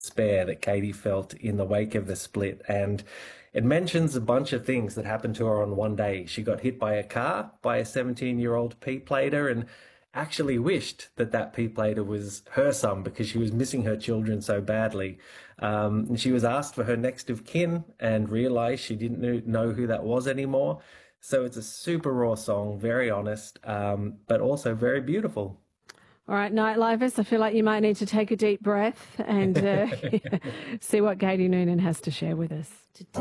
despair that Katie felt in the wake of the split. And it mentions a bunch of things that happened to her on one day. She got hit by a car by a 17-year-old P-plater and actually wished that that P-plater was her son because she was missing her children so badly. And she was asked for her next of kin and realized she didn't know who that was anymore. So it's a super raw song, very honest, but also very beautiful. All right, Nightlifers, I feel like you might need to take a deep breath and see what Katie Noonan has to share with us.